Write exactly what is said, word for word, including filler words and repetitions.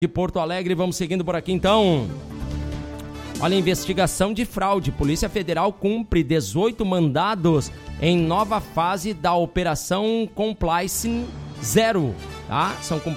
de Porto Alegre. Vamos seguindo por aqui então. Olha, investigação de fraude. Polícia Federal cumpre dezoito mandados em nova fase da Operação Compliance Zero. Tá? São